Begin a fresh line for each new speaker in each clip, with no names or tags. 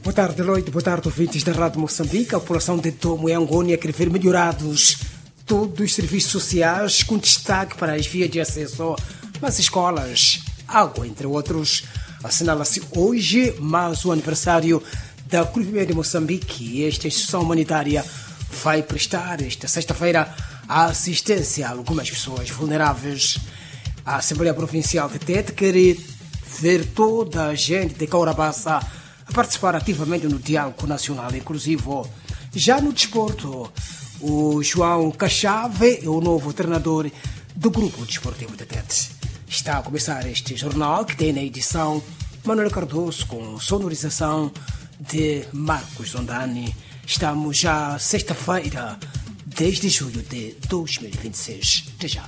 Boa tarde, Loite. Boa tarde, ouvintes da Rádio Moçambique. A população de Tomo e Angônia quer ver melhorados todos os serviços sociais, com destaque para as vias de acesso às escolas, água, entre outros. Assinala-se hoje mais o aniversário da Cruz Vermelha de Moçambique. Esta instituição humanitária vai prestar esta sexta-feira a assistência a algumas pessoas vulneráveis. A Assembleia Provincial de Tete quer ver toda a gente de Caurabaça a participar ativamente no diálogo nacional inclusivo. Já no desporto, o João Cachave é o novo treinador do Grupo Desportivo de Tete. Está a começar este jornal, que tem na edição Manuel Cardoso, com sonorização de Marcos Zondani. Estamos já sexta-feira, 10 de julho de 2026. Até já.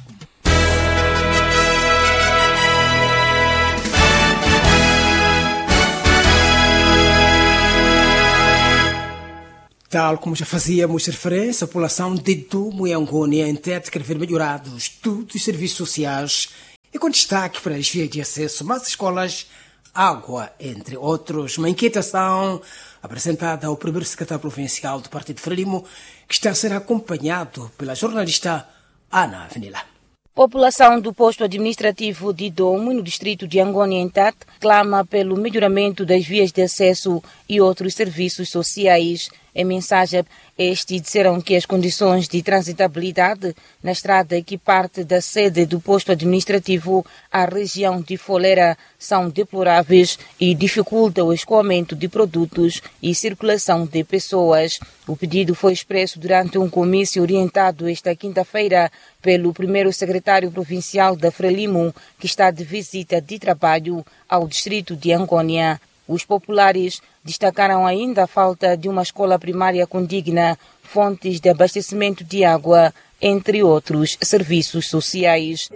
Tal como já fazíamos referência, a população de Tomo e Angônia em Tete quer ver melhorados todos os serviços sociais e com destaque para as vias de acesso às escolas, água, entre outros. Uma inquietação apresentada ao primeiro secretário provincial do Partido Frelimo, que está a ser acompanhado pela jornalista Ana Avenila.
População do posto administrativo de Domo, no distrito de Angônia em Tete, clama pelo melhoramento das vias de acesso e outros serviços sociais. Em mensagem, estes disseram que as condições de transitabilidade na estrada que parte da sede do posto administrativo à região de Folera são deploráveis e dificultam o escoamento de produtos e circulação de pessoas. O pedido foi expresso durante um comício orientado esta quinta-feira pelo primeiro secretário provincial da Frelimo, que está de visita de trabalho ao distrito de Angônia. Os populares destacaram ainda a falta de uma escola primária condigna, fontes de abastecimento de água, entre outros serviços sociais.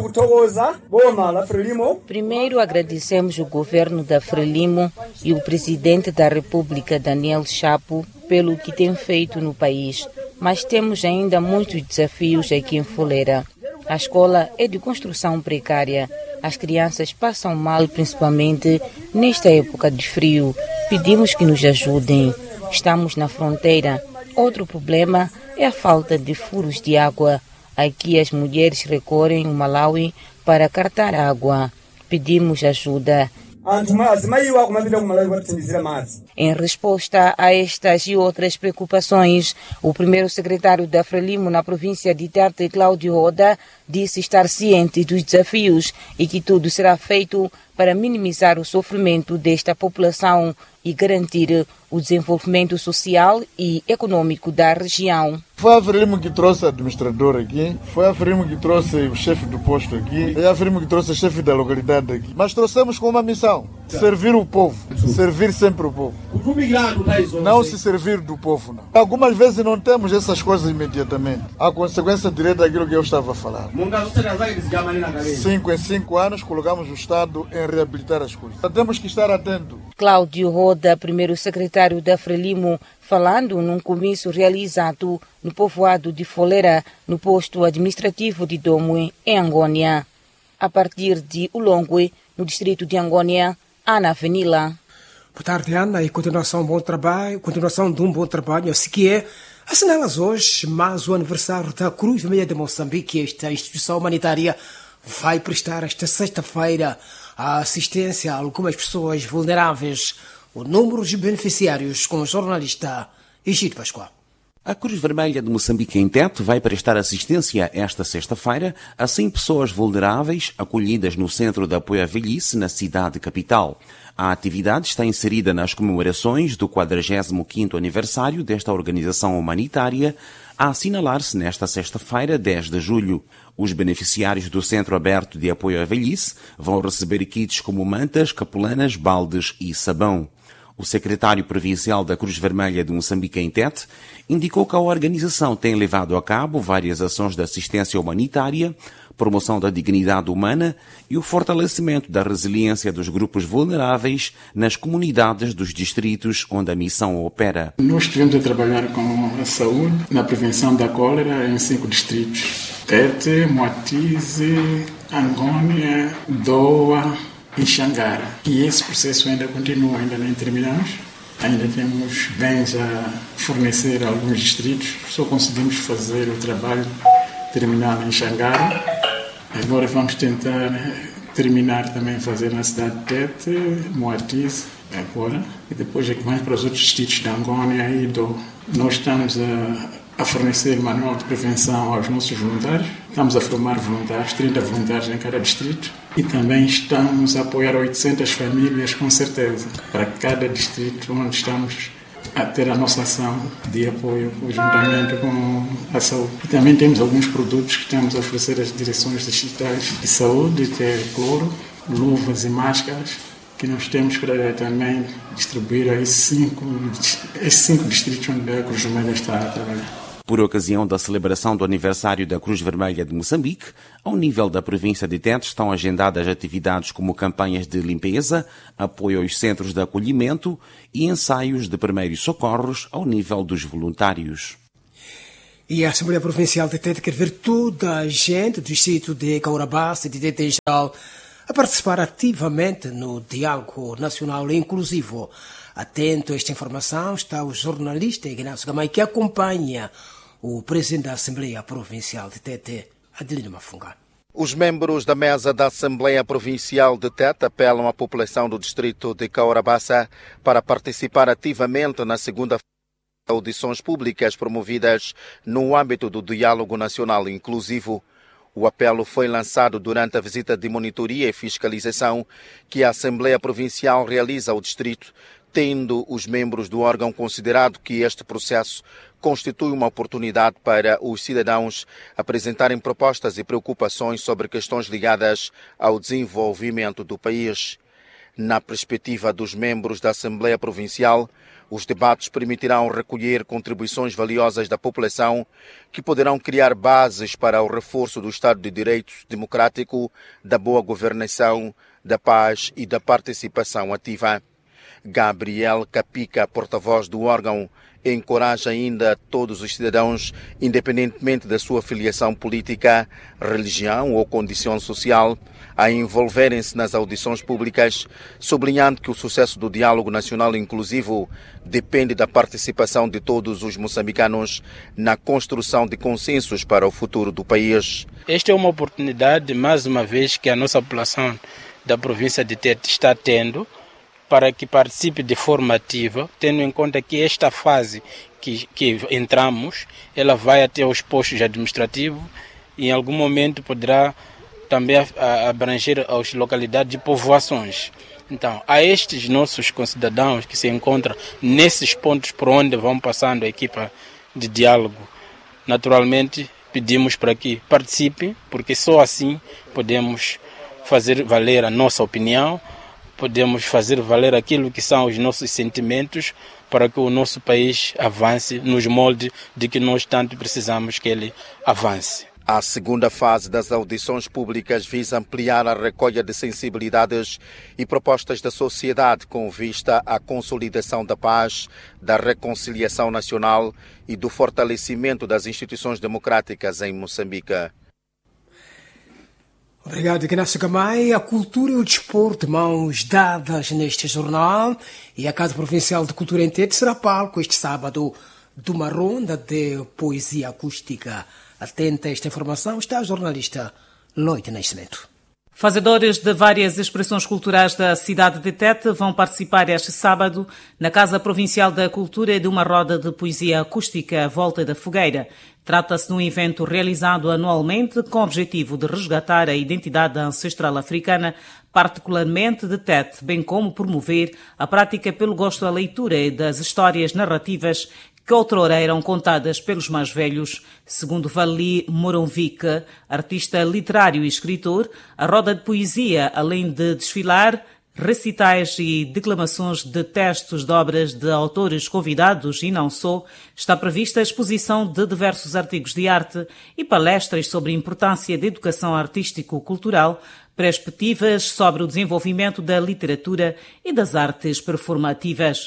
Primeiro agradecemos o governo da Frelimo e o presidente da República, Daniel Chapo, pelo que tem feito no país. Mas temos ainda muitos desafios aqui em Folera. A escola é de construção precária. As crianças passam mal, principalmente nesta época de frio. Pedimos que nos ajudem. Estamos na fronteira. Outro problema é a falta de furos de água. Aqui as mulheres recorrem ao Malawi para cartar água. Pedimos ajuda. Em resposta a estas e outras preocupações, o primeiro secretário da Frelimo na província de Tete, Cláudio Roda, disse estar ciente dos desafios e que tudo será feito para minimizar o sofrimento desta população e garantir o desenvolvimento social e econômico da região.
Foi a Frelimo que trouxe o administrador aqui, foi a Frelimo que trouxe o chefe do posto aqui, é a Frelimo que trouxe o chefe da localidade aqui. Mas trouxemos com uma missão, servir o povo, servir sempre o povo. Não se servir do povo, não. Algumas vezes não temos essas coisas imediatamente. A consequência direta daquilo que eu estava a falar. 5 em 5 anos colocamos o Estado em reabilitar as coisas. Temos que estar atentos.
Cláudio Roda, primeiro secretário da Frelimo, falando num comício realizado no povoado de Folera, no posto administrativo de Domo, em Angônia. A partir de Ulongwe, no distrito de Angônia, Ana Avenila.
Boa tarde, Ana, e continuação de um bom trabalho. Assim que é, assinalas hoje mais o aniversário da Cruz Vermelha de Moçambique. Esta instituição humanitária vai prestar esta sexta-feira a assistência a algumas pessoas vulneráveis. O número de beneficiários com o jornalista Egito Pascoal.
A Cruz Vermelha de Moçambique em Tete vai prestar assistência esta sexta-feira a 100 pessoas vulneráveis acolhidas no Centro de Apoio à Velhice na cidade capital. A atividade está inserida nas comemorações do 45º aniversário desta organização humanitária, a assinalar-se nesta sexta-feira, 10 de julho. Os beneficiários do Centro Aberto de Apoio à Velhice vão receber kits como mantas, capulanas, baldes e sabão. O secretário provincial da Cruz Vermelha de Moçambique em Tete indicou que a organização tem levado a cabo várias ações de assistência humanitária, promoção da dignidade humana e o fortalecimento da resiliência dos grupos vulneráveis nas comunidades dos distritos onde a missão opera.
Nós estivemos a trabalhar com a saúde na prevenção da cólera em 5 distritos: Tete, Moatize, Angônia, Doa e Xangara. E esse processo ainda continua, ainda não terminamos. Ainda temos bens a fornecer a alguns distritos. Só conseguimos fazer o trabalho terminal em Xangara. Agora vamos tentar terminar também fazer na cidade de Tete, Moatize, agora. E depois é que vamos para os outros distritos de Angônia e Ido. Nós estamos a fornecer manual de prevenção aos nossos voluntários. Estamos a formar voluntários, 30 voluntários em cada distrito. E também estamos a apoiar 800 famílias, com certeza, para cada distrito onde estamos a ter a nossa ação de apoio juntamente com a saúde. E também temos alguns produtos que estamos a oferecer às direções distritais de saúde, que é cloro, luvas e máscaras, que nós temos para também distribuir a esses cinco distritos onde a Cruz Vermelha está a trabalhar.
Por ocasião da celebração do aniversário da Cruz Vermelha de Moçambique, ao nível da província de Tete estão agendadas atividades como campanhas de limpeza, apoio aos centros de acolhimento e ensaios de primeiros socorros ao nível dos voluntários.
E a Assembleia Provincial de Tete quer ver toda a gente do distrito de Caurabassa e de Tete em geral a participar ativamente no diálogo nacional inclusivo. Atento a esta informação está o jornalista Ignacio Gamay, que acompanha o presidente da Assembleia Provincial de Tete, Adelino Mafunga.
Os membros da mesa da Assembleia Provincial de Tete apelam à população do distrito de Caurabassa para participar ativamente na segunda-feira de audições públicas promovidas no âmbito do Diálogo Nacional Inclusivo. O apelo foi lançado durante a visita de monitoria e fiscalização que a Assembleia Provincial realiza ao distrito, tendo os membros do órgão considerado que este processo constitui uma oportunidade para os cidadãos apresentarem propostas e preocupações sobre questões ligadas ao desenvolvimento do país. Na perspectiva dos membros da Assembleia Provincial, os debates permitirão recolher contribuições valiosas da população que poderão criar bases para o reforço do Estado de Direito democrático, da boa governação, da paz e da participação ativa. Gabriel Capica, porta-voz do órgão, encoraja ainda todos os cidadãos, independentemente da sua filiação política, religião ou condição social, a envolverem-se nas audições públicas, sublinhando que o sucesso do diálogo nacional inclusivo depende da participação de todos os moçambicanos na construção de consensos para o futuro do país.
Esta é uma oportunidade, mais uma vez, que a nossa população da província de Tete está tendo, para que participe de forma ativa, tendo em conta que esta fase que entramos, ela vai até os postos administrativos e em algum momento poderá também abranger as localidades de povoações. Então, a estes nossos concidadãos que se encontram nesses pontos por onde vão passando a equipa de diálogo, naturalmente pedimos para que participem, porque só assim podemos fazer valer a nossa opinião, podemos fazer valer aquilo que são os nossos sentimentos para que o nosso país avance nos moldes de que nós tanto precisamos que ele avance.
A segunda fase das audições públicas visa ampliar a recolha de sensibilidades e propostas da sociedade com vista à consolidação da paz, da reconciliação nacional e do fortalecimento das instituições democráticas em Moçambique.
Obrigado, Ignacio Gamay. A cultura e o desporto, mãos dadas neste jornal. E a Casa Provincial de Cultura em Tete será palco este sábado de uma ronda de poesia acústica. Atenta a esta informação está a jornalista Loite Nascimento.
Fazedores de várias expressões culturais da cidade de Tete vão participar este sábado na Casa Provincial da Cultura de uma roda de poesia acústica à volta da fogueira. Trata-se de um evento realizado anualmente com o objetivo de resgatar a identidade ancestral africana, particularmente de Tete, bem como promover a prática pelo gosto da leitura e das histórias narrativas que outrora eram contadas pelos mais velhos. Segundo Vali Moronvique, artista literário e escritor, a roda de poesia, além de desfilar recitais e declamações de textos de obras de autores convidados e não só, está prevista a exposição de diversos artigos de arte e palestras sobre a importância da educação artístico-cultural, perspectivas sobre o desenvolvimento da literatura e das artes performativas.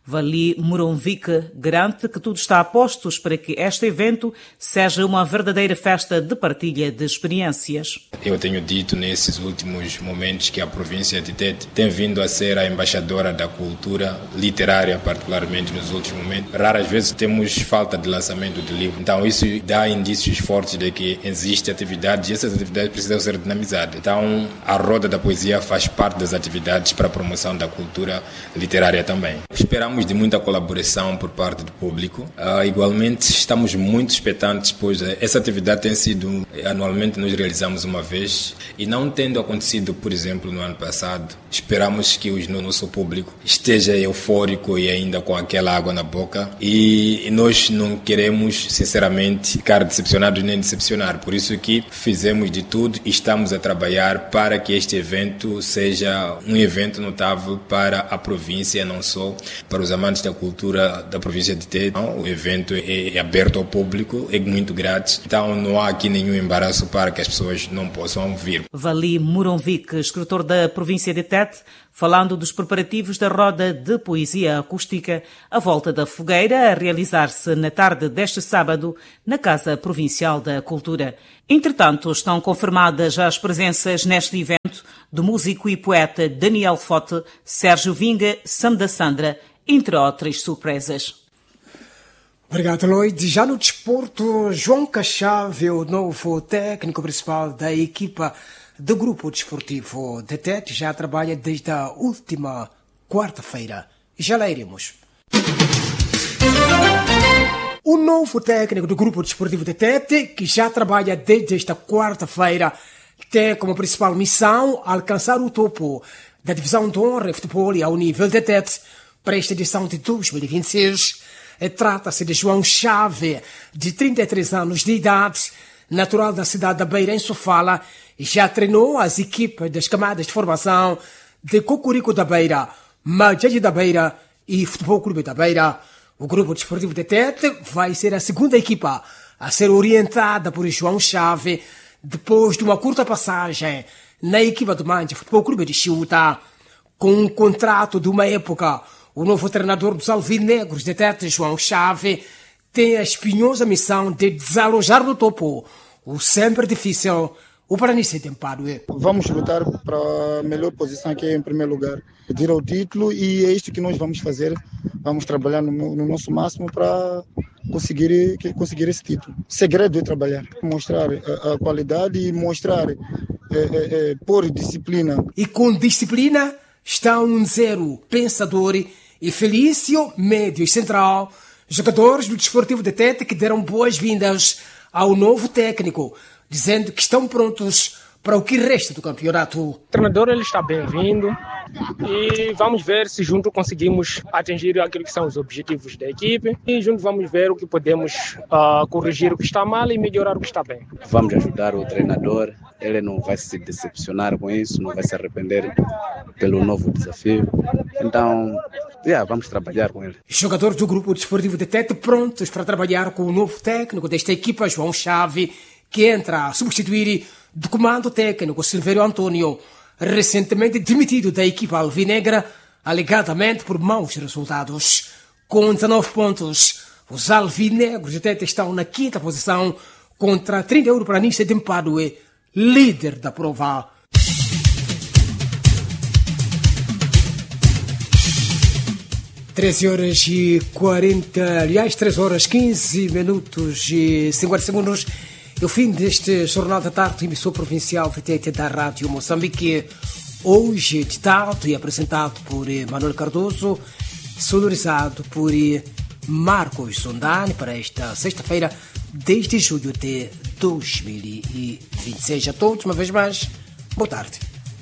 Vali Moronvique garante que tudo está a postos para que este evento seja uma verdadeira festa de partilha de experiências.
Eu tenho dito nesses últimos momentos que a província de Tete tem vindo a ser a embaixadora da cultura literária, particularmente nos últimos momentos. Raras vezes temos falta de lançamento de livro, então isso dá indícios fortes de que existe atividade e essas atividades precisam ser dinamizadas. Então a Roda da Poesia faz parte das atividades para a promoção da cultura literária também. Esperamos de muita colaboração por parte do público. Igualmente estamos muito expectantes, pois essa atividade tem sido, anualmente nós realizamos uma vez, e não tendo acontecido, por exemplo, no ano passado, esperamos que o nosso público esteja eufórico e ainda com aquela água na boca, e nós não queremos, sinceramente, ficar decepcionados nem decepcionar, por isso que fizemos de tudo e estamos a trabalhar para que este evento seja um evento notável para a província, não só para os amantes da cultura da província de Tete. O evento é aberto ao público, é muito grátis, então não há aqui nenhum embaraço para que as pessoas não possam vir.
Vali Moronvique, escritor da província de Tete, falando dos preparativos da Roda de Poesia Acústica à volta da fogueira, a realizar-se na tarde deste sábado na Casa Provincial da Cultura. Entretanto, estão confirmadas as presenças neste evento do músico e poeta Daniel Fote, Sérgio Vinga, Sam da Sandra, entre outras surpresas.
Obrigado, Lloyd. Já no desporto, João Cachave, o novo técnico principal da equipa do Grupo Desportivo de Tete, já trabalha desde a última quarta-feira. Já lá iremos. O novo técnico do Grupo Desportivo de Tete, que já trabalha desde esta quarta-feira, tem como principal missão alcançar o topo da divisão de honra de futebol ao nível de Tete para esta edição de 2026. Trata-se de João Chave, de 33 anos de idade, natural da cidade da Beira, em Sofala, e já treinou as equipas das camadas de formação de Cocorico da Beira, Majade da Beira e Futebol Clube da Beira. O Grupo Desportivo de Tete vai ser a segunda equipa a ser orientada por João Chave, depois de uma curta passagem na equipa do Manja Futebol Clube de Chiuta. Com um contrato de uma época, o novo treinador dos Alvinegros de Tete, João Chave, tem a espinhosa missão de desalojar do topo o sempre difícil o Paranice de Mpadue.
Vamos lutar para a melhor posição, que é em primeiro lugar, pedir o título, e é isto que nós vamos fazer. Vamos trabalhar no nosso máximo para conseguir esse título. O segredo é trabalhar, mostrar a qualidade e mostrar, pôr disciplina.
E com disciplina está um zero pensador e Felício, médio e central, jogadores do Desportivo de Tete, que deram boas-vindas ao novo técnico, dizendo que estão prontos para o que resta do campeonato.
O treinador ele está bem-vindo e vamos ver se juntos conseguimos atingir aquilo que são os objetivos da equipe, e juntos vamos ver o que podemos corrigir o que está mal e melhorar o que está bem.
Vamos ajudar o treinador, ele não vai se decepcionar com isso, não vai se arrepender pelo novo desafio. Então, vamos trabalhar com ele.
Jogadores do Grupo Desportivo de Tete prontos para trabalhar com o novo técnico desta equipa, João Chave, que entra a substituir do comando técnico Silvério Antônio, recentemente demitido da equipa alvinegra, alegadamente por maus resultados. Com 19 pontos, os alvinegros de Tete estão na quinta posição, contra 30 euros para a Nice de Mpadue, líder da prova. Três horas 15 minutos e 50 segundos. E o fim deste Jornal da Tarde, emissor provincial VTT da Rádio Moçambique, hoje editado e apresentado por Manuel Cardoso, sonorizado por Marcos Sondani, para esta sexta-feira, 10 de julho de 2026. A todos, uma vez mais, boa tarde.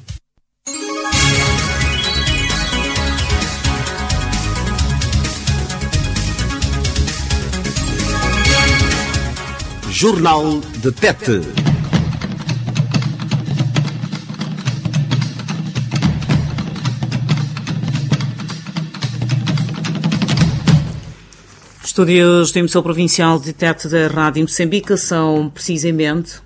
Jornal de Tete.
Estúdios de emissão provincial de Tete da Rádio Moçambique, são precisamente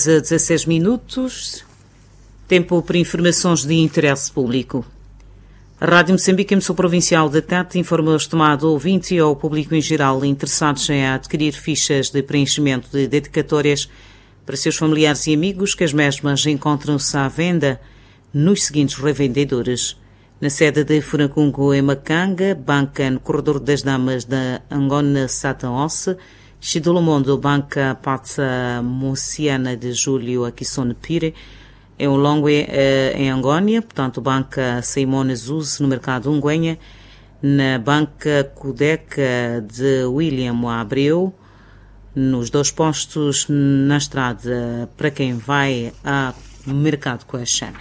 13h16. Tempo para informações de interesse público. A Rádio Moçambique, emissora provincial de Tete, informa o estimado ouvinte e ao público em geral interessados em adquirir fichas de preenchimento de dedicatórias para seus familiares e amigos que as mesmas encontram-se à venda nos seguintes revendedores. Na sede de Furacungo, em Macanga, banca no Corredor das Damas da Angona Sataosse, Chidolomondo, banca Pazza Muciana de Júlio Aquissone Pire, em Olongue, em Angônia, portanto, banca Simone Zuz, no mercado Unguenha, na banca Cudeca de William Abreu, nos 2 postos na estrada para quem vai ao mercado Coaxana.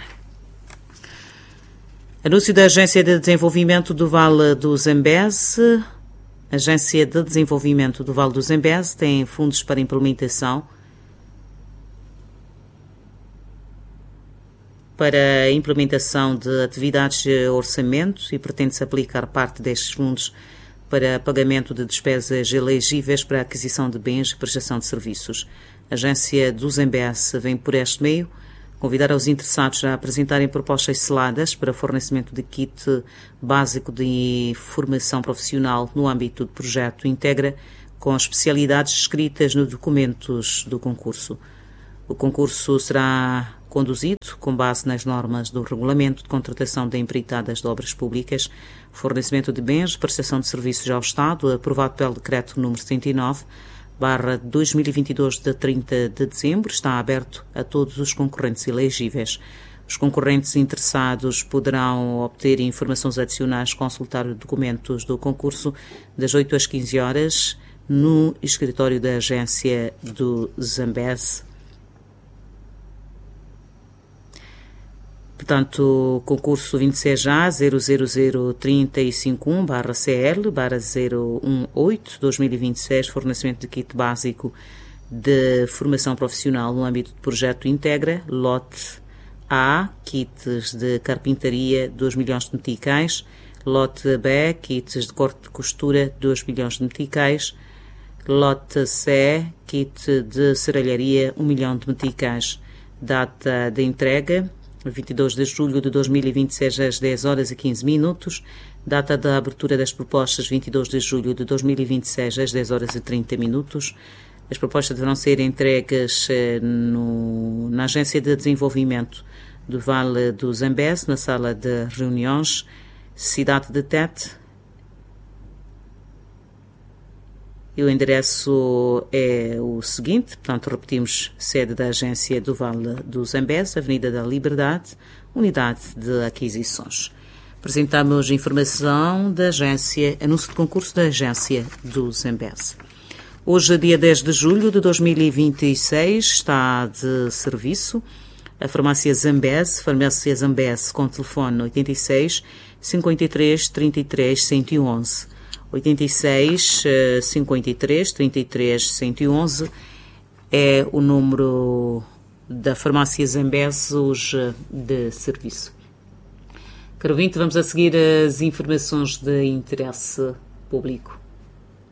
Anúncio da Agência de Desenvolvimento do Vale do Zambeze. A Agência de Desenvolvimento do Vale do Zambeze tem fundos para implementação de atividades de orçamento e pretende-se aplicar parte destes fundos para pagamento de despesas elegíveis para a aquisição de bens e prestação de serviços. A Agência do Zambeze vem por este meio convidar os interessados a apresentarem propostas seladas para fornecimento de kit básico de formação profissional no âmbito do projeto Integra, com especialidades escritas nos documentos do concurso. O concurso será conduzido com base nas normas do Regulamento de Contratação de Empreitadas de Obras Públicas, fornecimento de bens, prestação de serviços ao Estado, aprovado pelo Decreto número 79/2022 de 30 de dezembro, está aberto a todos os concorrentes elegíveis. Os concorrentes interessados poderão obter informações adicionais, consultar documentos do concurso das 8 às 15 horas no escritório da Agência do Zambeze. Portanto, concurso 26A 000-351/CL/018-2026, fornecimento de kit básico de formação profissional no âmbito do projeto Integra, lote A, kits de carpintaria 2 milhões de meticais, lote B, kits de corte de costura 2 milhões de meticais, lote C, kit de serralharia 1 milhão de meticais. Data de entrega 22 de julho de 2026 às 10 horas e 15 minutos. Data da abertura das propostas 22 de julho de 2026 às 10 horas e 30 minutos. As propostas deverão ser entregues na Agência de Desenvolvimento do Vale do Zambeze, na sala de reuniões, cidade de Tete. E o endereço é o seguinte, portanto, repetimos, sede da Agência do Vale do Zambeze, Avenida da Liberdade, Unidade de Aquisições. Apresentamos informação da agência, anúncio de concurso da Agência do Zambeze. Hoje, dia 10 de julho de 2026, está de serviço a farmácia Zambeze, com telefone 86 53 33 111. 86 53 33 111 é o número da farmácia Zambeze hoje de serviço. Caro ouvinte, vamos a seguir as informações de interesse público.